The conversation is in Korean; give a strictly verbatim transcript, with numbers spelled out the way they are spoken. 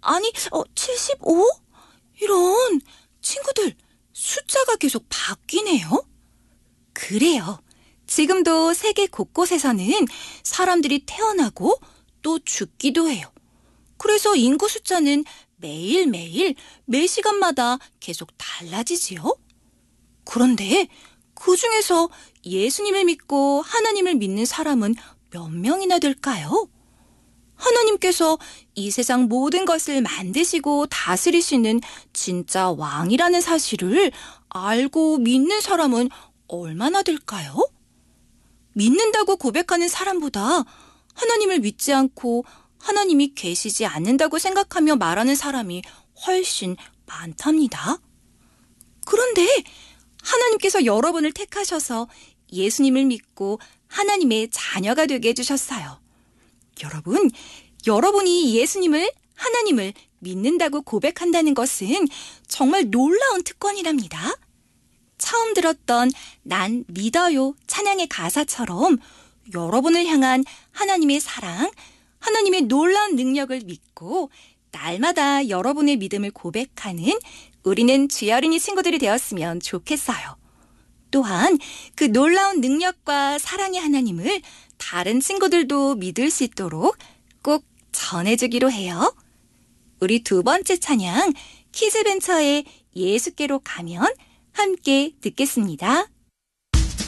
아니, 어, 칠십오? 이런, 친구들, 숫자가 계속 바뀌네요? 그래요. 지금도 세계 곳곳에서는 사람들이 태어나고 또 죽기도 해요. 그래서 인구 숫자는 매일매일 매 시간마다 계속 달라지지요. 그런데 그 중에서 예수님을 믿고 하나님을 믿는 사람은 몇 명이나 될까요? 하나님께서 이 세상 모든 것을 만드시고 다스리시는 진짜 왕이라는 사실을 알고 믿는 사람은 얼마나 될까요? 믿는다고 고백하는 사람보다 하나님을 믿지 않고 하나님이 계시지 않는다고 생각하며 말하는 사람이 훨씬 많답니다. 그런데 하나님께서 여러분을 택하셔서 예수님을 믿고 하나님의 자녀가 되게 해주셨어요. 여러분, 여러분이 예수님을, 하나님을 믿는다고 고백한다는 것은 정말 놀라운 특권이랍니다. 처음 들었던 난 믿어요 찬양의 가사처럼 여러분을 향한 하나님의 사랑, 하나님의 놀라운 능력을 믿고 날마다 여러분의 믿음을 고백하는 우리는 주여린이 친구들이 되었으면 좋겠어요. 또한 그 놀라운 능력과 사랑의 하나님을 다른 친구들도 믿을 수 있도록 꼭 전해주기로 해요. 우리 두 번째 찬양 키즈벤처의 예수께로 가면 함께 듣겠습니다.